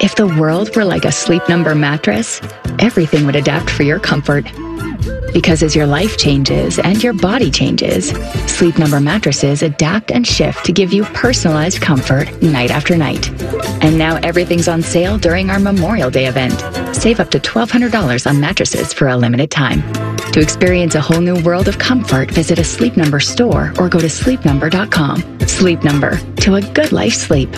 If the world were like a Sleep Number mattress, everything would adapt for your comfort. Because as your life changes and your body changes, Sleep Number mattresses adapt and shift to give you personalized comfort night after night. And now everything's on sale during our Memorial Day event. Save up to $1,200 on mattresses for a limited time. To experience a whole new world of comfort, visit a Sleep Number store or go to sleepnumber.com. Sleep Number, to a good night's sleep.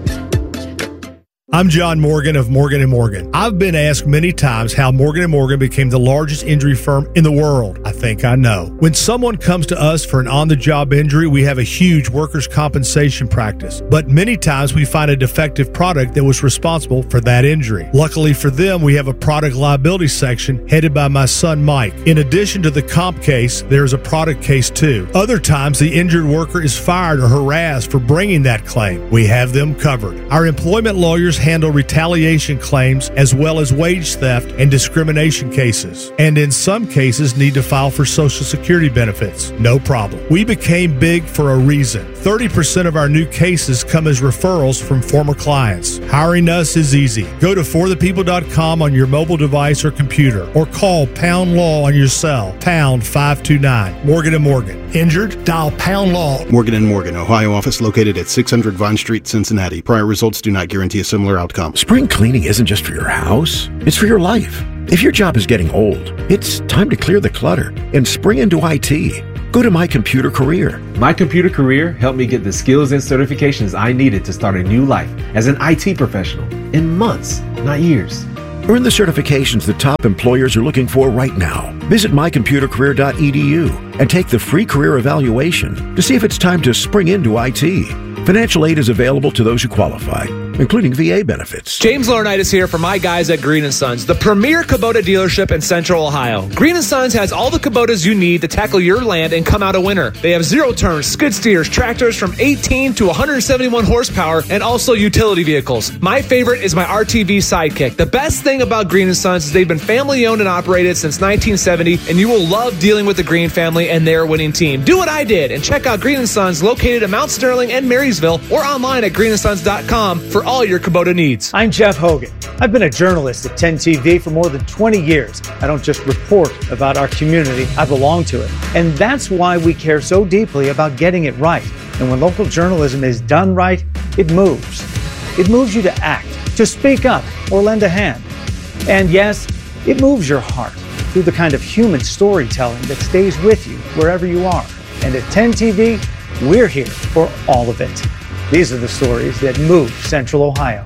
I'm John Morgan of Morgan & Morgan. I've been asked many times how Morgan & Morgan became the largest injury firm in the world. I think I know. When someone comes to us for an on-the-job injury, we have a huge workers' compensation practice. But many times we find a defective product that was responsible for that injury. Luckily for them, we have a product liability section headed by my son Mike. In addition to the comp case, there's a product case too. Other times, the injured worker is fired or harassed for bringing that claim. We have them covered. Our employment lawyers handle retaliation claims as well as wage theft and discrimination cases, and in some cases need to file for Social Security benefits. No problem. We became big for a reason. 30% of our new cases come as referrals from former clients. Hiring us is easy. Go to forthepeople.com on your mobile device or computer, or call Pound Law on your cell, pound 529. Morgan & Morgan. Injured? Dial Pound Law. Morgan & Morgan, Ohio office located at 600 Vine Street, Cincinnati. Prior results do not guarantee a similar outcome. Spring cleaning isn't just for your house, it's for your life. If your job is getting old, it's time to clear the clutter and spring into IT. Go to My Computer Career. My Computer Career helped me get the skills and certifications I needed to start a new life as an IT professional in months, not years. Earn the certifications the top employers are looking for right now. Visit mycomputercareer.edu and take the free career evaluation to see if it's time to spring into IT. Financial aid is available to those who qualify, including VA benefits. James Laurinaitis here for my guys at Green & Sons, the premier Kubota dealership in Central Ohio. Green & Sons has all the Kubotas you need to tackle your land and come out a winner. They have zero-turn skid steers, tractors from 18 to 171 horsepower, and also utility vehicles. My favorite is my RTV Sidekick. The best thing about Green & Sons is they've been family-owned and operated since 1970, and you will love dealing with the Green family and their winning team. Do what I did and check out Green & Sons located in Mount Sterling and Marysville, or online at greenandsons.com for all your Kubota needs. I'm Jeff Hogan. I've been a journalist at 10 TV for more than 20 years. I don't just report about our community, I belong to it. And that's why we care so deeply about getting it right. And when local journalism is done right, it moves. It moves you to act, to speak up, or lend a hand. And yes, it moves your heart through the kind of human storytelling that stays with you wherever you are. And at 10 TV, we're here for all of it. These are the stories that move Central Ohio.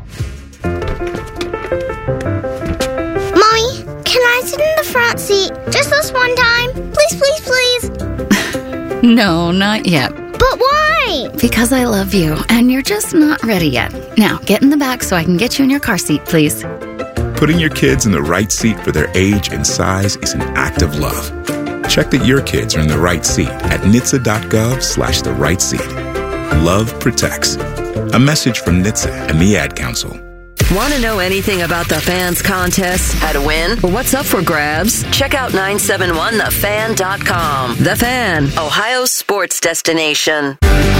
Mommy, can I sit in the front seat just this one time? Please, please, please. No, not yet. But why? Because I love you, and you're just not ready yet. Now, get in the back so I can get you in your car seat, please. Putting your kids in the right seat for their age and size is an act of love. Check that your kids are in the right seat at NHTSA.gov/the right seat. Love protects. A message from NHTSA and the Ad Council. Want to know anything about the Fans contest? How to win? Or what's up for grabs? Check out 971thefan.com. The Fan, Ohio's sports destination.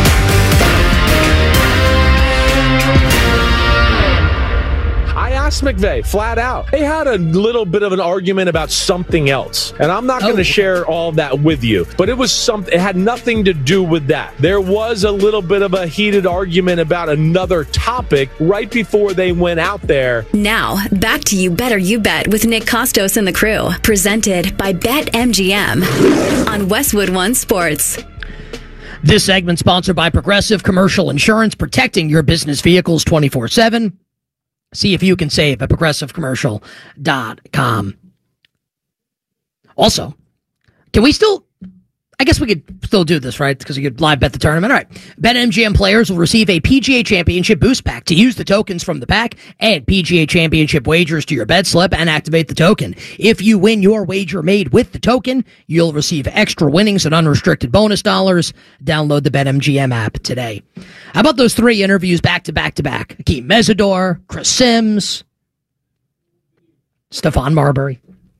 I asked McVay flat out. They had a little bit of an argument about something else. And I'm not going to share all of that with you. But it was something, it had nothing to do with that. There was a little bit of a heated argument about another topic right before they went out there. Now, back to You Better You Bet with Nick Costos and the crew. Presented by BetMGM on Westwood One Sports. This segment sponsored by Progressive Commercial Insurance, protecting your business vehicles 24/7. See if you can save at progressivecommercial.com. Also, can we still, I guess we could still do this, right? Because you could live bet the tournament. All right. BetMGM players will receive a PGA Championship boost pack to use the tokens from the pack, add PGA Championship wagers to your bet slip, and activate the token. If you win your wager made with the token, you'll receive extra winnings and unrestricted bonus dollars. Download the BetMGM app today. How about those three interviews back to back to back? Akeem Mesidor, Chris Sims, Stephon Marbury.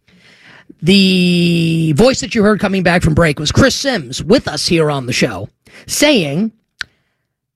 The voice that you heard coming back from break was Chris Sims with us here on the show, saying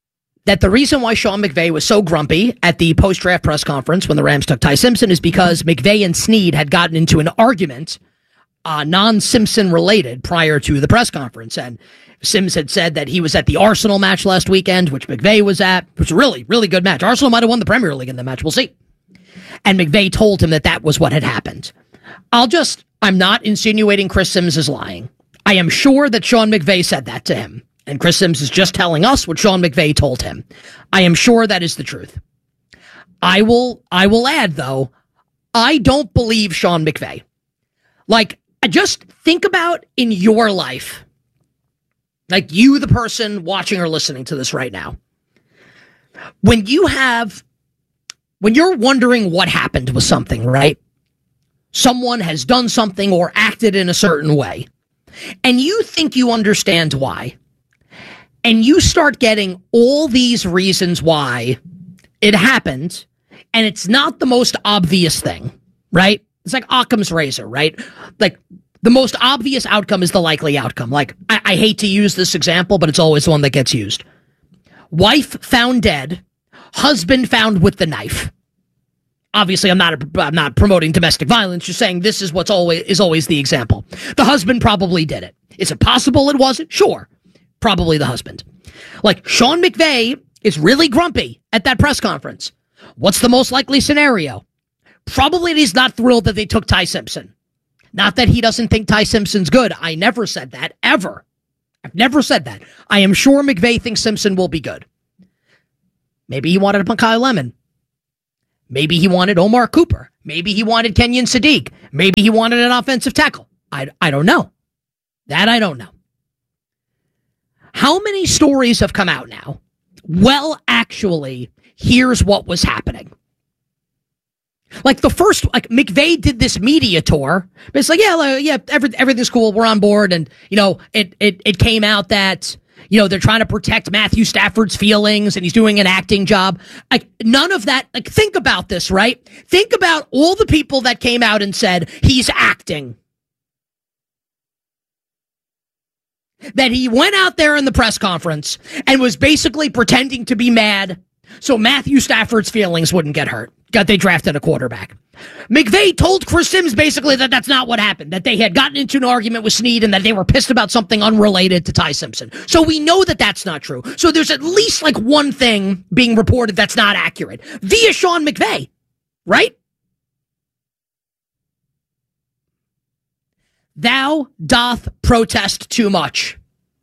that the reason why Sean McVay was so grumpy at the post-draft press conference when the Rams took Ty Simpson is because McVay and Snead had gotten into an argument, non-Simpson related, prior to the press conference. And Sims had said that he was at the Arsenal match last weekend, which McVay was at, which was a really, really good match. Arsenal might have won the Premier League in the match. We'll see. And McVay told him that that was what had happened. I'm not insinuating Chris Sims is lying. I am sure that Sean McVay said that to him. And Chris Sims is just telling us what Sean McVay told him. I am sure that is the truth. I will add, though, I don't believe Sean McVay. Like, just think about in your life, like you, the person watching or listening to this right now, when you're wondering what happened with something, right? Someone has done something or acted in a certain way, and you think you understand why. And you start getting all these reasons why it happened, and it's not the most obvious thing, right? It's like Occam's razor, right? Like, the most obvious outcome is the likely outcome. Like, I hate to use this example, but it's always the one that gets used. Wife found dead, husband found with the knife. Obviously, I'm not promoting domestic violence, just saying this is what's always the example. The husband probably did it. Is it possible it wasn't? Sure. Probably the husband. Like, Sean McVay is really grumpy at that press conference. What's the most likely scenario? Probably he's not thrilled that they took Ty Simpson. Not that he doesn't think Ty Simpson's good. I never said that, ever. I've never said that. I am sure McVay thinks Simpson will be good. Maybe he wanted Mekhi Lemon. Maybe he wanted Omar Cooper. Maybe he wanted Kenyon Sadiq. Maybe he wanted an offensive tackle. I don't know. That I don't know. How many stories have come out now? Well, actually, here's what was happening. Like McVay did this media tour. But it's like, everything's cool. We're on board. And, it came out that, they're trying to protect Matthew Stafford's feelings and he's doing an acting job. Like, none of that. Like, think about this, right? Think about all the people that came out and said he's acting. That he went out there in the press conference and was basically pretending to be mad so Matthew Stafford's feelings wouldn't get hurt. They drafted a quarterback. McVay told Chris Sims basically that that's not what happened, that they had gotten into an argument with Snead and that they were pissed about something unrelated to Ty Simpson. So we know that that's not true. So there's at least like one thing being reported that's not accurate via Sean McVay, right? Thou doth protest too much.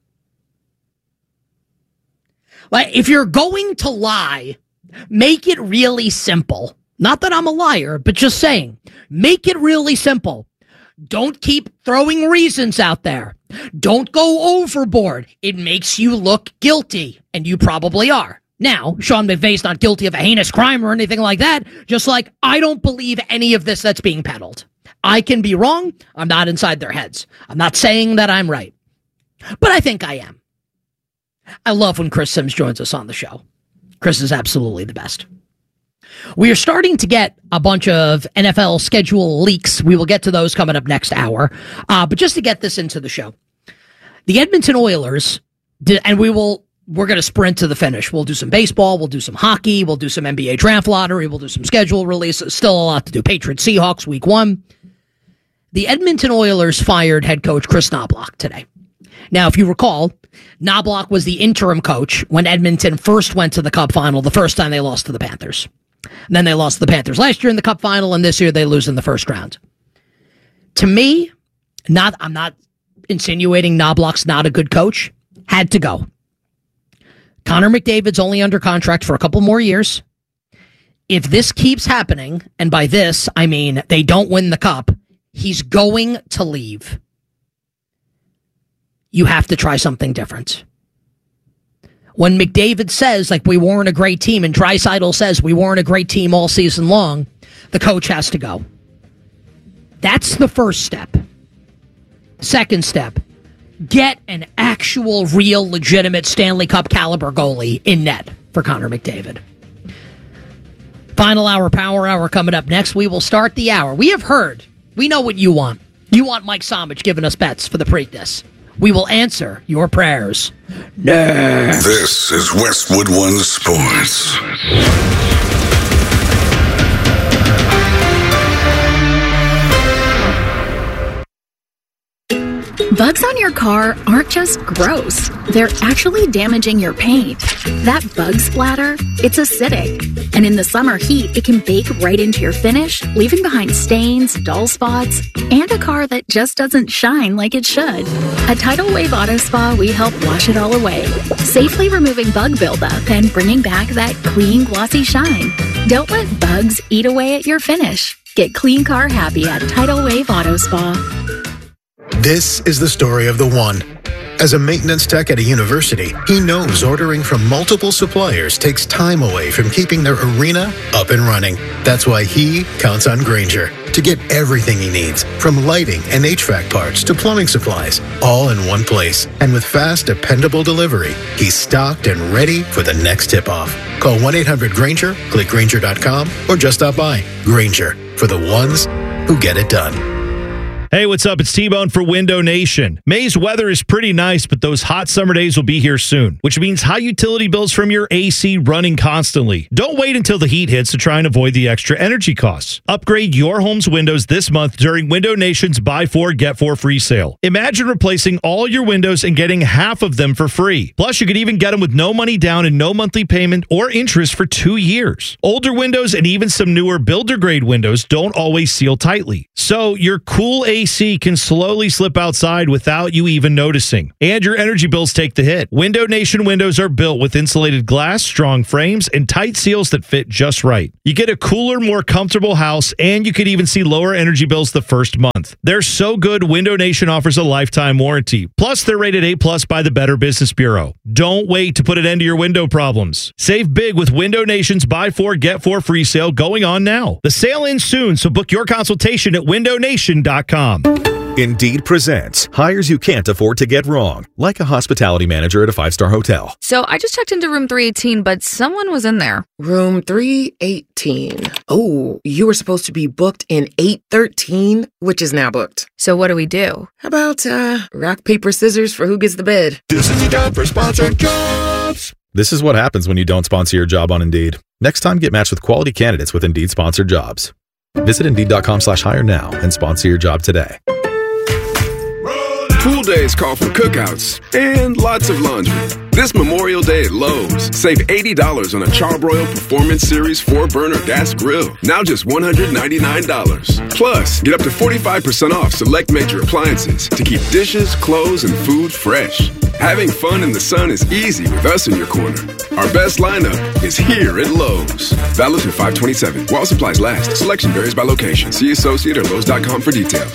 Like, if you're going to lie, make it really simple. Not that I'm a liar, but just saying, make it really simple. Don't keep throwing reasons out there. Don't go overboard. It makes you look guilty, and you probably are. Now, Sean McVay's not guilty of a heinous crime or anything like that, just like I don't believe any of this that's being peddled. I can be wrong. I'm not inside their heads. I'm not saying that I'm right, but I think I am. I love when Chris Sims joins us on the show. Chris is absolutely the best. We are starting to get a bunch of NFL schedule leaks. We will get to those coming up next hour. But just to get this into the show, the Edmonton Oilers, and we're going to sprint to the finish. We'll do some baseball. We'll do some hockey. We'll do some NBA draft lottery. We'll do some schedule releases. Still a lot to do. Patriots, Seahawks, week 1. The Edmonton Oilers fired head coach Chris Knoblauch today. Now, if you recall, Knoblauch was the interim coach when Edmonton first went to the Cup final the first time they lost to the Panthers. And then they lost to the Panthers last year in the Cup final, and this year they lose in the first round. To me, I'm not insinuating Knoblauch's not a good coach. Had to go. Connor McDavid's only under contract for a couple more years. If this keeps happening, and by this I mean they don't win the Cup, he's going to leave. You have to try something different. When McDavid says, like, we weren't a great team, and Draisaitl says we weren't a great team all season long, the coach has to go. That's the first step. Second step, get an actual, real, legitimate Stanley Cup caliber goalie in net for Connor McDavid. Final hour, power hour coming up next. We will start the hour. We have heard. We know what you want. You want Mike Somich giving us bets for the Preakness. We will answer your prayers. Next. This is Westwood One Sports. Bugs on your car aren't just gross. They're actually damaging your paint. That bug splatter, it's acidic. And in the summer heat, it can bake right into your finish, leaving behind stains, dull spots, and a car that just doesn't shine like it should. At Tidal Wave Auto Spa, we help wash it all away, safely removing bug buildup and bringing back that clean, glossy shine. Don't let bugs eat away at your finish. Get clean car happy at Tidal Wave Auto Spa. This is the story of the one. As a maintenance tech at a university, he knows ordering from multiple suppliers takes time away from keeping their arena up and running. That's why he counts on Grainger to get everything he needs, from lighting and HVAC parts to plumbing supplies, all in one place. And with fast, dependable delivery, he's stocked and ready for the next tip-off. Call 1-800-GRAINGER, click Grainger.com, or just stop by. Grainger, for the ones who get it done. Hey, what's up? It's T-Bone for Window Nation. May's weather is pretty nice, but those hot summer days will be here soon, which means high utility bills from your AC running constantly. Don't wait until the heat hits to try and avoid the extra energy costs. Upgrade your home's windows this month during Window Nation's Buy 4, Get 4 free sale. Imagine replacing all your windows and getting half of them for free. Plus, you could even get them with no money down and no monthly payment or interest for 2 years. Older windows and even some newer builder-grade windows don't always seal tightly. So your cool AC can slowly slip outside without you even noticing. And your energy bills take the hit. Window Nation windows are built with insulated glass, strong frames, and tight seals that fit just right. You get a cooler, more comfortable house, and you could even see lower energy bills the first month. They're so good, Window Nation offers a lifetime warranty. Plus, they're rated A+ by the Better Business Bureau. Don't wait to put an end to your window problems. Save big with Window Nation's Buy 4, Get 4 free sale going on now. The sale ends soon, so book your consultation at windownation.com. Indeed presents hires you can't afford to get wrong, like a hospitality manager at a 5-star hotel. So I just checked into room 318, but someone was in there. Room 318. Oh, you were supposed to be booked in 813, which is now booked. So what do we do? How about rock, paper, scissors for who gets the bid? This is the time for sponsored jobs. This is what happens when you don't sponsor your job on Indeed. Next time, get matched with quality candidates with Indeed sponsored jobs. Visit Indeed.com/hire now and sponsor your job today. Pool days call for cookouts and lots of laundry. This Memorial Day at Lowe's, save $80 on a Charbroil Performance Series 4-burner gas grill, now just $199. Plus, get up to 45% off select major appliances to keep dishes, clothes, and food fresh. Having fun in the sun is easy with us in your corner. Our best lineup is here at Lowe's. Valid through 5/27. While supplies last. Selection varies by location. See associate or Lowe's.com for details.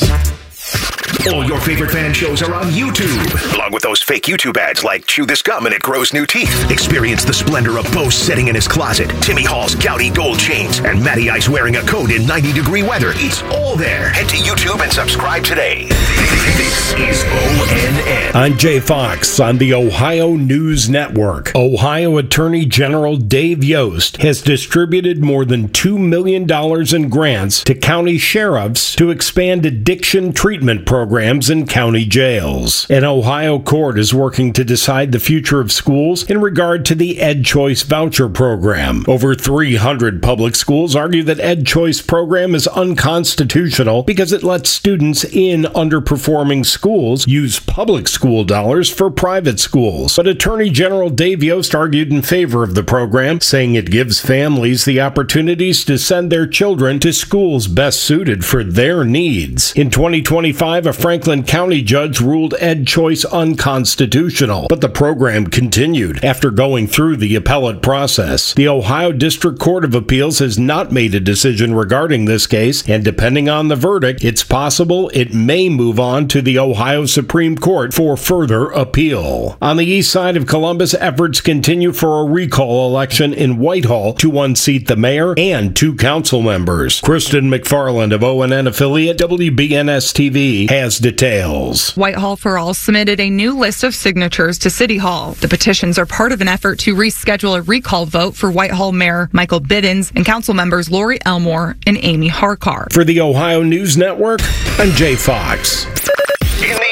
All your favorite fan shows are on YouTube, along with those fake YouTube ads like Chew This Gum and It Grows New Teeth. Experience the splendor of Bo sitting in his closet, Timmy Hall's gouty gold chains, and Matty Ice wearing a coat in 90-degree weather. It's all there. Head to YouTube and subscribe today. This is ONN. I'm Jay Fox on the Ohio News Network. Ohio Attorney General Dave Yost has distributed more than $2 million in grants to county sheriffs to expand addiction treatment programs in county jails. An Ohio court is working to decide the future of schools in regard to the Ed Choice voucher program. Over 300 public schools argue that Ed Choice program is unconstitutional because it lets students in underperforming schools use public school dollars for private schools. But Attorney General Dave Yost argued in favor of the program, saying it gives families the opportunities to send their children to schools best suited for their needs. In 2025, a Franklin County judge ruled Ed Choice unconstitutional, but the program continued after going through the appellate process. The Ohio District Court of Appeals has not made a decision regarding this case, and depending on the verdict, it's possible it may move on to the Ohio Supreme Court for further appeal. On the east side of Columbus, efforts continue for a recall election in Whitehall to unseat the mayor and 2 council members. Kristen McFarland of ONN affiliate WBNS-TV has details. Whitehall for All submitted a new list of signatures to City Hall. The petitions are part of an effort to reschedule a recall vote for Whitehall Mayor Michael Biddens and council members Lori Elmore and Amy Harkar. For the Ohio News Network, I'm Jay Fox. In the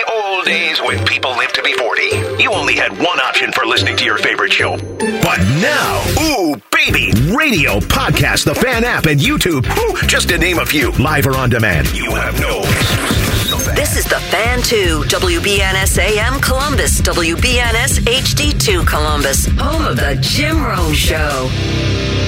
days when people lived to be 40. You only had one option for listening to your favorite show. But now, ooh, baby, radio, podcast, the Fan app, and YouTube, just to name a few, live or on demand. You have no excuses. This is the Fan 2, WBNS AM Columbus, WBNS HD2 Columbus, home of the Jim Rome Show.